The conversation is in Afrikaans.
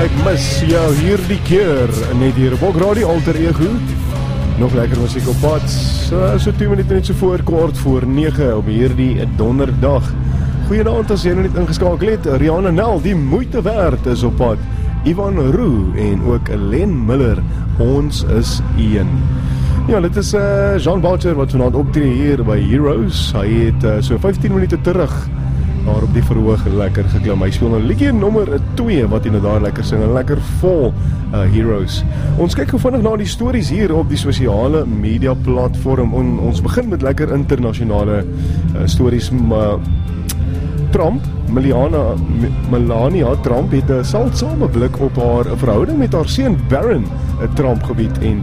Ek mis jou hierdie keer net hier op Ook Radio Alter Ego. Nog lekker musiek op pad. So 2 minute net so kwart voor 9 op hierdie donderdag. Goeienaand as jy nou net ingeskakel het. Rihanna Nel, die moeite werd is op pad. Ivan Roo en ook Len Miller. Ons is een. Ja, dit is Jean Boucher wat vanaand optree hier by Heroes. Hy het so 15 minute terug daar op die verhoog lekker geklim. Hy speel nou liedjie nommer 2 wat hy nou daar lekker sing, lekker vol Heroes. Ons kyk gou vinnig na die stories hier op die sosiale media platform. Ons begin met lekker internasionale stories. Melania Trump het 'n seldsame blik op haar verhouding met haar seun Barron Trump gebied en